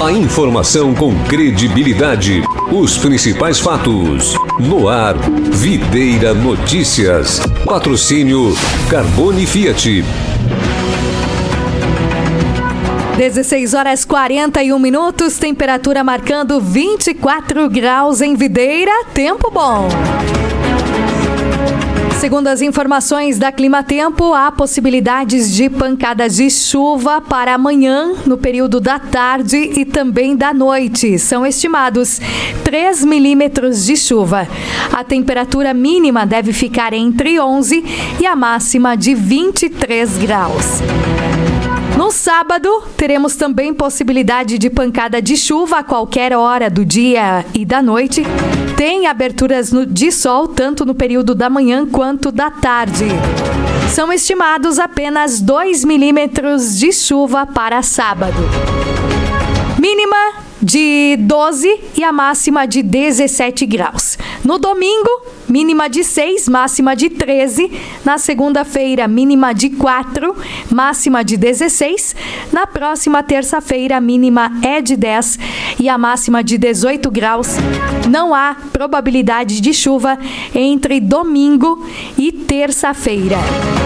A informação com credibilidade. Os principais fatos. No ar, Videira Notícias. Patrocínio Carbone Fiat. 16h41, temperatura marcando 24 graus em Videira, tempo bom. Segundo as informações da Climatempo, há possibilidades de pancadas de chuva para amanhã, no período da tarde e também da noite. São estimados 3 milímetros de chuva. A temperatura mínima deve ficar entre 11 e a máxima de 23 graus. No sábado, teremos também possibilidade de pancada de chuva a qualquer hora do dia e da noite. Tem aberturas de sol tanto no período da manhã quanto da tarde. São estimados apenas 2 milímetros de chuva para sábado. Mínima de 12 e a máxima de 17 graus. No domingo, mínima de 6, máxima de 13. Na segunda-feira, mínima de 4, máxima de 16. Na próxima terça-feira, a mínima é de 10 e a máxima de 18 graus. Não há probabilidade de chuva entre domingo e terça-feira.